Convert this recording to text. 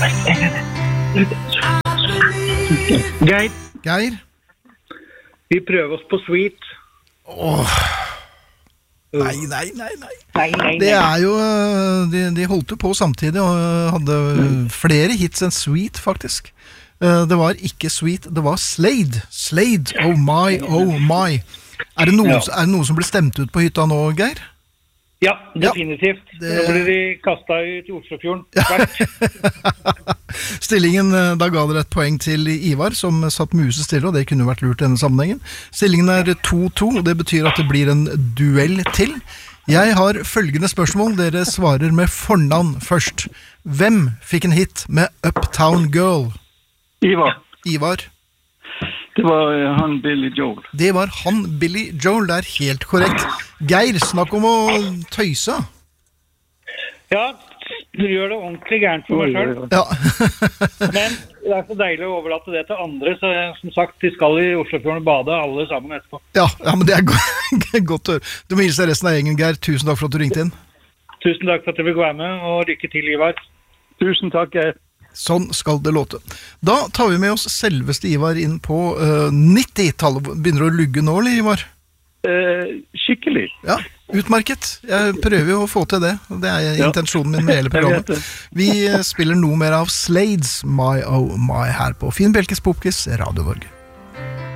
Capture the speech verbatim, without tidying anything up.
Geir, Geir? vi prøver oss på Sweet. Åh. Nei, nei, nei, nei. Nei, nei, nei. Det er jo, de, de holdt jo på samtidig og hadde flere hits enn Sweet, faktisk. Det var ikke Sweet, det var Slade. Slade, oh my, oh my. Er det noen, er det noen som blir stemt ut på hytta nå, Geir? Ja, definitivt. Ja, det... Nå blir de kastet ut i Oslofjorden. Stillingen, da ga dere et poeng til Ivar, som satt musestille, og det kunne vært lurt i denne sammenhengen. Stillingen er to to, og det betyr at det blir en duell til. Jeg har følgende spørsmål, dere svarer med fornavn først. Hvem fikk en hit med Uptown Girl? Ivar. Ivar. Det var han Billy Joel. Det var han Billy Joel, det er helt korrekt. Geir, snakk om å tøyse. Ja, du gjør det ordentlig gærent for meg selv. Ja. Men det er så deilig å overlate det til andre, så som sagt, de skal i Oslofjorden bade alle sammen etterpå. Ja, ja men det er go- godt å høre. Du må hilse resten av gjengen, Geir. Tusen takk for at du ringte inn. Tusen takk for at du vil gå med, og lykke til, Ivar. Tusen takk, Geir. Sånn skal det låte. Da tar vi med oss selveste Ivar inn på uh, nitti-tallet. Begynner å lugge nå, eller Ivar? Uh, skikkelig. Ja, utmerket. Jeg prøver jo å få til det. Det er ja. intensjonen min med hele programmet. Vi spiller noe mer av Slades My Oh My her på Finn Bjelkes Popkis, Radio Norge.